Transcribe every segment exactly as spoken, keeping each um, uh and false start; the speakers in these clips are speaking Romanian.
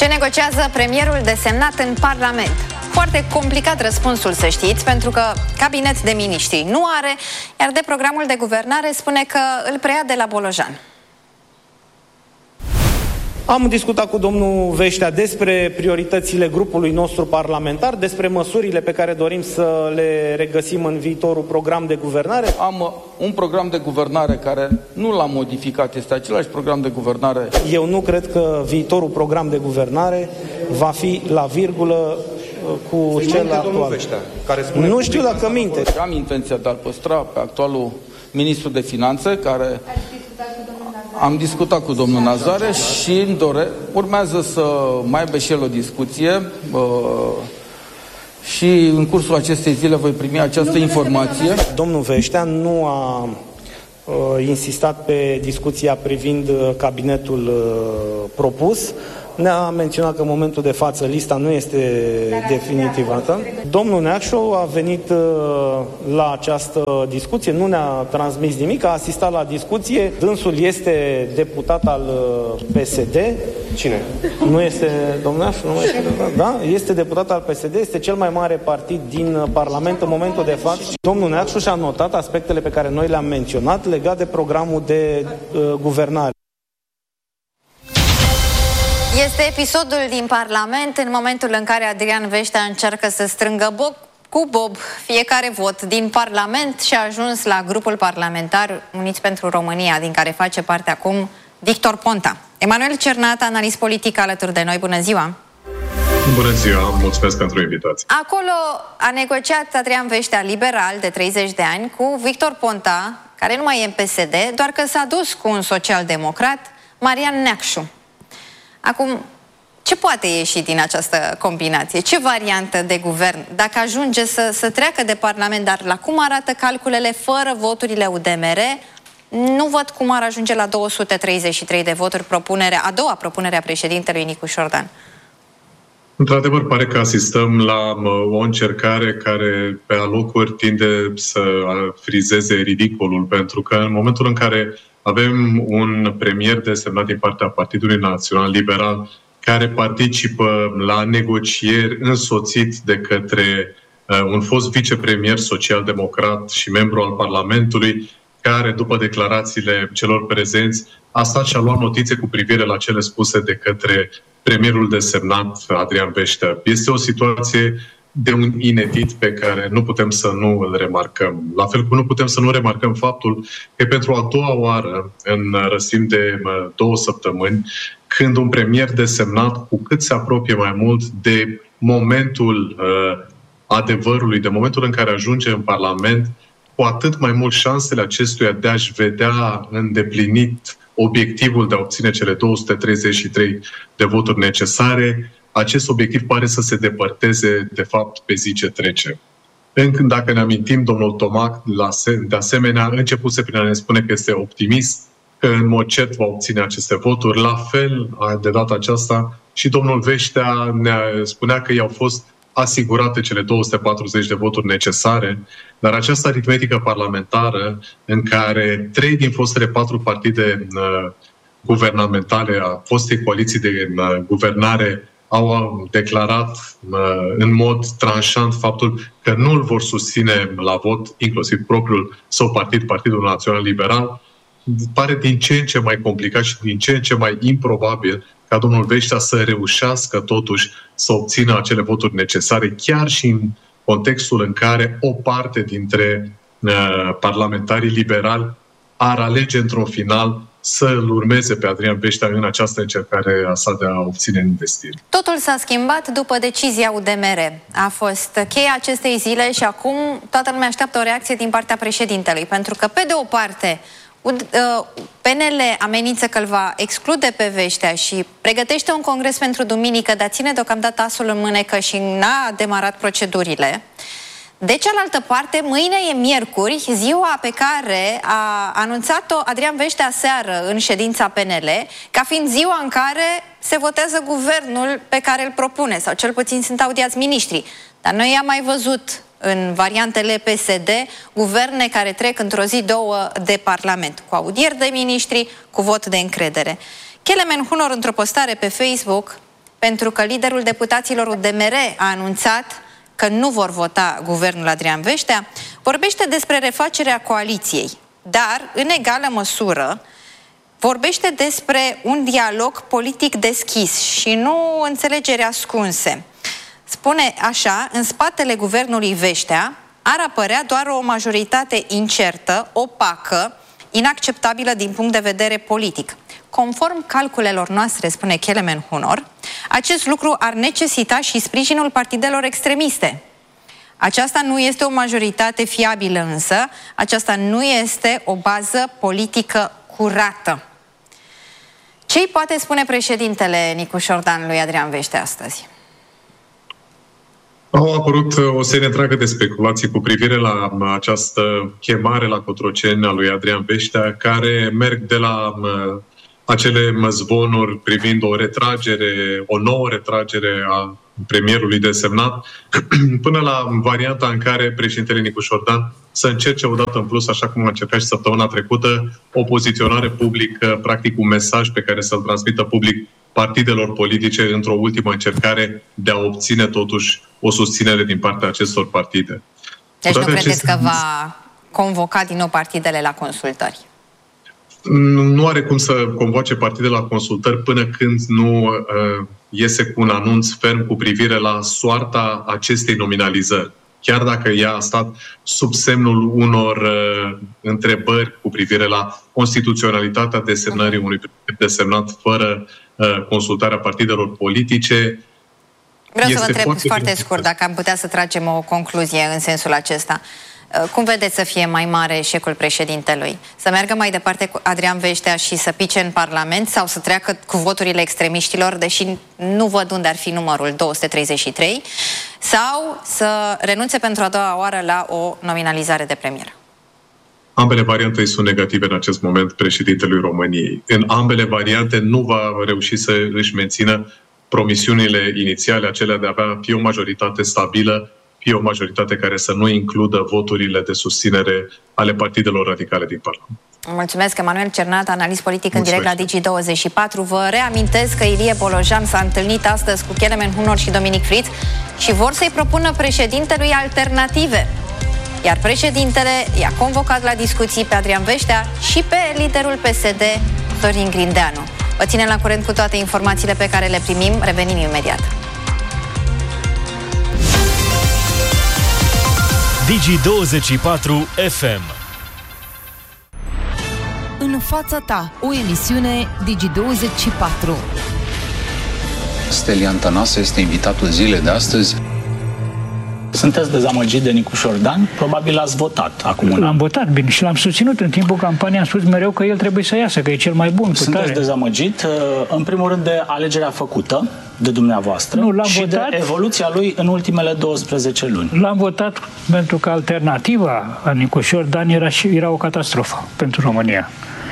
Ce negociază premierul desemnat în Parlament? Foarte complicat răspunsul, să știți, pentru că cabinet de miniștri nu are, iar de programul de guvernare spune că îl preia de la Bolojan. Am discutat cu domnul Veștea despre prioritățile grupului nostru parlamentar, despre măsurile pe care dorim să le regăsim în viitorul program de guvernare. Am un program de guvernare care nu l-am modificat, este același program de guvernare. Eu nu cred că viitorul program de guvernare va fi la virgulă cu Să cel actual. Veștea, care spune nu știu dacă minte. Am intenția de a-l păstra pe actualul ministru de finanțe, care... Am discutat cu domnul Nazare și îmi dore, urmează să mai aibă și el o discuție uh, și în cursul acestei zile voi primi această informație. Domnul Veștea nu a uh, insistat pe discuția privind cabinetul uh, propus. Ne-a menționat că în momentul de față lista nu este definitivată. Domnul Neacșu a venit uh, la această discuție, nu ne-a transmis nimic, a asistat la discuție. Dânsul este deputat al uh, P S D. Cine? Nu este domnul Neacșu? Nu este, da? Este deputat al P S D, este cel mai mare partid din Parlament în momentul de față. Domnul Neacșu și-a notat aspectele pe care noi le-am menționat legat de programul de uh, guvernare. Este episodul din Parlament în momentul în care Adrian Veștea încearcă să strângă bob cu bob fiecare vot din Parlament și a ajuns la grupul parlamentar Uniți pentru România, din care face parte acum Victor Ponta. Emanuel Cernat, analist politic alături de noi. Bună ziua! Bună ziua! Mulțumesc pentru invitație. Acolo a negociat Adrian Veștea, liberal de treizeci de ani, cu Victor Ponta, care nu mai e în P S D, doar că s-a dus cu un social-democrat, Marian Neacșu. Acum, ce poate ieși din această combinație? Ce variantă de guvern? Dacă ajunge să, să treacă de Parlament, dar la cum arată calculele fără voturile U D M R, nu văd cum ar ajunge la două sute treizeci și trei de voturi propunerea, a doua propunere a președintelui Nicu Șordan. Într-adevăr, pare că asistăm la o încercare care pe alocuri tinde să frizeze ridicolul, pentru că în momentul în care avem un premier desemnat din partea Partidului Național Liberal care participă la negocieri însoțit de către uh, un fost vicepremier social-democrat și membru al Parlamentului, care, după declarațiile celor prezenți, a stat și a luat notițe cu privire la cele spuse de către premierul desemnat Adrian Veștea. Este o situație de un inedit pe care nu putem să nu îl remarcăm. La fel cum nu putem să nu remarcăm faptul că pentru a doua oară, în răstim de două săptămâni, când un premier desemnat, cu cât se apropie mai mult de momentul uh, adevărului, de momentul în care ajunge în Parlament, cu atât mai mult șansele acestuia de a-și vedea îndeplinit obiectivul de a obține cele două sute treizeci și trei de voturi necesare, acest obiectiv pare să se depărteze, de fapt, pe zi ce trece. Încă, dacă ne amintim, domnul Tomac, de asemenea, începuse prin a ne spune că este optimist, că în mod cert va obține aceste voturi. La fel, de data aceasta, și domnul Veștea ne spunea că i-au fost asigurate cele două sute patruzeci de voturi necesare, dar această aritmetică parlamentară, în care trei din fostele patru partide uh, guvernamentale, a fostei coaliții de uh, guvernare, au declarat uh, în mod tranșant faptul că nu îl vor susține la vot, inclusiv propriul său partid, Partidul Național Liberal, pare din ce în ce mai complicat și din ce în ce mai improbabil ca domnul Veștea să reușească totuși să obțină acele voturi necesare, chiar și în contextul în care o parte dintre uh, parlamentarii liberali ar alege într-un final să îl urmeze pe Adrian Veștea în această încercare a sa de a obține investiri. Totul s-a schimbat după decizia U D M R. A fost cheia acestei zile și acum toată lumea așteaptă o reacție din partea președintelui, pentru că, pe de o parte, P N L amenință că îl va exclude pe Veștea și pregătește un congres pentru duminică, dar ține deocamdată asul în mânecă și n-a demarat procedurile. De cealaltă parte, mâine e miercuri, ziua pe care a anunțat-o Adrian Veștea seară în ședința P N L, ca fiind ziua în care se votează guvernul pe care îl propune, sau cel puțin sunt audiați miniștrii. Dar noi am mai văzut în variantele P S D guverne care trec într-o zi, două de Parlament, cu audieri de miniștri, cu vot de încredere. Kelemen Hunor, într-o postare pe Facebook, pentru că liderul deputaților U D M R a anunțat că nu vor vota guvernul Adrian Veștea, vorbește despre refacerea coaliției, dar, în egală măsură, vorbește despre un dialog politic deschis și nu înțelegeri ascunse. Spune așa, în spatele guvernului Veștea ar apărea doar o majoritate incertă, opacă, inacceptabilă din punct de vedere politic. Conform calculelor noastre, spune Kelemen Hunor, acest lucru ar necesita și sprijinul partidelor extremiste. Aceasta nu este o majoritate fiabilă însă, aceasta nu este o bază politică curată. Ce-i poate spune președintele Nicu Șordan lui Adrian Veștea astăzi? Au apărut o serie întreagă de speculații cu privire la această chemare la Cotroceni a lui Adrian Veștea, care merg de la acele zvonuri privind o retragere, o nouă retragere a premierului desemnat, până la varianta în care președintele Nicu Șordan să încerce odată în plus, așa cum a încercat și săptămâna trecută, o poziționare publică, practic un mesaj pe care să-l transmită public partidelor politice într-o ultimă încercare de a obține totuși o susținere din partea acestor partide. Deci nu credeți aceste... că va convoca din nou partidele la consultări? Nu are cum să convoace partidele la consultări până când nu uh, iese cu un anunț ferm cu privire la soarta acestei nominalizări. Chiar dacă ea a stat sub semnul unor uh, întrebări cu privire la constituționalitatea desemnării unui președinte desemnat fără uh, consultarea partidelor politice. Vreau să vă întreb foarte, foarte scurt dacă am putea să tragem o concluzie în sensul acesta. Cum vedeți să fie mai mare eșecul președintelui? Să meargă mai departe cu Adrian Veștea și să pice în Parlament sau să treacă cu voturile extremiștilor, deși nu văd unde ar fi numărul două sute treizeci și trei, sau să renunțe pentru a doua oară la o nominalizare de premier? Ambele variante sunt negative în acest moment președintelui României. În ambele variante nu va reuși să își mențină promisiunile inițiale, acelea de a avea fie o majoritate stabilă, fie o majoritate care să nu includă voturile de susținere ale partidelor radicale din Parlament. Mulțumesc, Emanuel Cernat, analist politic în direct la Digi douăzeci și patru. Vă reamintesc că Ilie Bolojan s-a întâlnit astăzi cu Kelemen Hunor și Dominic Fritz și vor să-i propună președintelui alternative. Iar președintele i-a convocat la discuții pe Adrian Veștea și pe liderul P S D, Sorin Grindeanu. Vă ținem la curent cu toate informațiile pe care le primim. Revenim imediat. Digi douăzeci și patru F M. În fața ta, o emisiune Digi douăzeci și patru. Stelian Tănase este invitatul zilei de astăzi. Sunteți dezamăgit de Nicu Șordan? Probabil l-ați votat acum. L-am votat, bine, și l-am susținut în timpul campaniei. Am spus mereu că el trebuie să iasă, că e cel mai bun. Sunteți tare. dezamăgit, în primul rând, de alegerea făcută de dumneavoastră nu, l-am și votat, de evoluția lui în ultimele douăsprezece luni. L-am votat pentru că alternativa a Nicu Șordan era, și, era o catastrofă pentru România.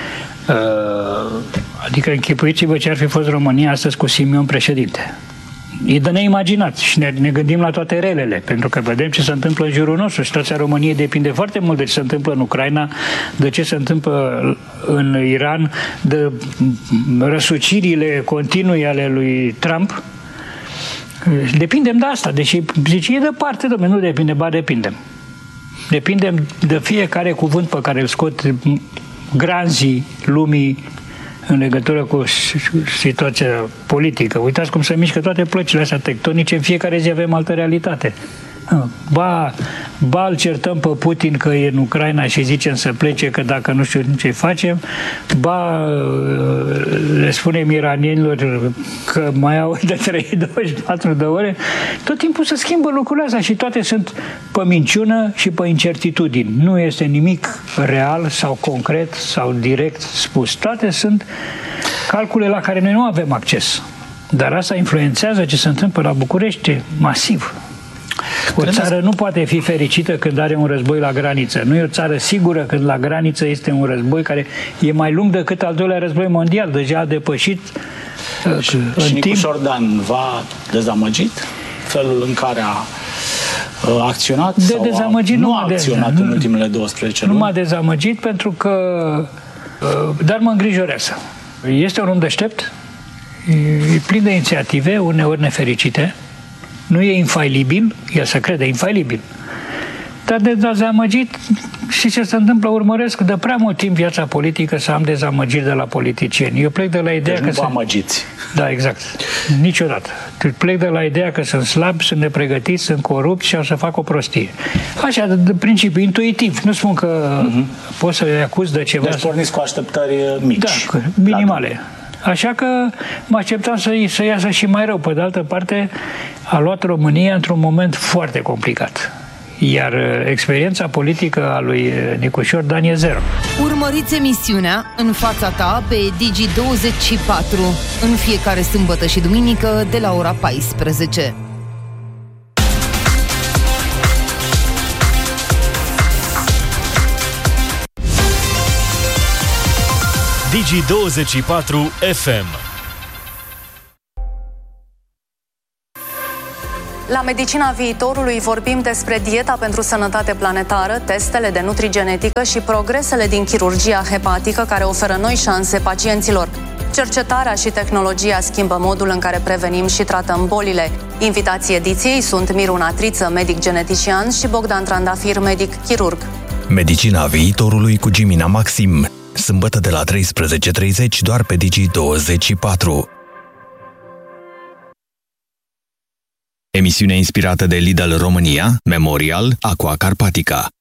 Adică închipuiți-vă ce ar fi fost România astăzi cu Simion președinte. E de neimaginat și ne, ne gândim la toate relele, pentru că vedem ce se întâmplă în jurul nostru. Situația României depinde foarte mult de ce se întâmplă în Ucraina, de ce se întâmplă în Iran, de răsucirile continue ale lui Trump. Depindem de asta, deși zice, e departe, domnule, nu depinde, ba depindem. Depindem de fiecare cuvânt pe care îl scot granzii lumii în legătură cu situația politică. Uitați cum se mișcă toate plăcile astea tectonice, în fiecare zi avem altă realitate. Ba, ba îl certăm pe Putin că e în Ucraina și zicem să plece, că dacă nu știu ce facem, ba le spunem iranienilor că mai au de trei douăzeci și patru de ore. Tot timpul se schimbă lucrurile astea și toate sunt pe minciună și pe incertitudini. Nu este nimic real sau concret sau direct spus. Toate sunt calcule la care noi nu avem acces. Dar asta influențează ce se întâmplă la București masiv. O țară nu poate fi fericită când are un război la graniță. Nu e o țară sigură când la graniță este un război care e mai lung decât al doilea război mondial. Deja a depășit uh, și, în și Nicu timp... Șordan v-a dezamăgit felul în care a uh, acționat de sau dezamăgit a, nu nu a acționat de... în ultimele douăsprezece luni? Nu m-a dezamăgit pentru că... Uh, dar mă îngrijorează. Este un om deștept, e plin de inițiative, uneori nefericite, nu e infailibil, el se crede infailibil, dar de dezamăgit și ce se întâmplă, urmăresc de prea mult timp viața politică să am dezamăgiri de la politicieni. Eu plec de la ideea deci că... nu vă se... amăgiți. Da, exact. Niciodată. Plec de la ideea că sunt slabi, sunt nepregătiți, sunt corupți și o să fac o prostie. Așa, de, de principiu, intuitiv. Nu spun că uh-huh. pot să-i acuz de ceva. Deci porniți cu așteptări mici. Da, minimale. Așa că mă așteptam să, să iasă și mai rău. Pe de altă parte, a luat România într-un moment foarte complicat. Iar experiența politică a lui Nicușor Dan e zero. Urmăriți emisiunea În fața ta pe Digi douăzeci și patru în fiecare sâmbătă și duminică de la ora paisprezece. Digi douăzeci și patru F M. La Medicina Viitorului vorbim despre dieta pentru sănătate planetară, testele de nutrigenetică și progresele din chirurgia hepatică care oferă noi șanse pacienților. Cercetarea și tehnologia schimbă modul în care prevenim și tratăm bolile. Invitații ediției sunt Miruna Triță, medic genetician, și Bogdan Trandafir, medic chirurg. Medicina Viitorului cu Gimina Maxim. Sâmbătă de la treisprezece și treizeci doar pe Digi douăzeci și patru. Emisiune inspirată de Lidl România, Memorial, Aqua Carpatica.